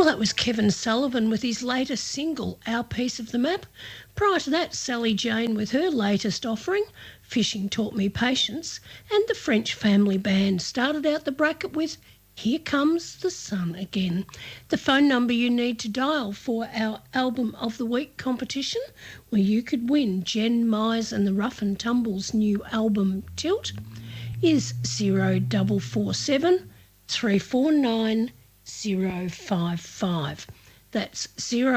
that was Kevin Sullivan with his latest single, Our Piece of the Map. Prior to that, Sally Jane with her latest offering, Fishing Taught Me Patience, and the French Family Band started out the bracket with Here Comes the Sun Again. The phone number you need to dial for our Album of the Week competition, where you could win Jen Mize and the Rough and Tumble's new album Tilt, is 0447 349 055. That's 0